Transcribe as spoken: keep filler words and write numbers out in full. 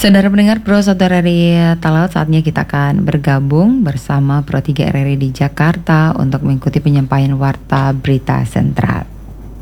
Saudara pendengar Pro satu R R I Talaut, saatnya kita akan bergabung bersama Pro tiga R R I di Jakarta untuk mengikuti penyampaian Warta Berita Sentral.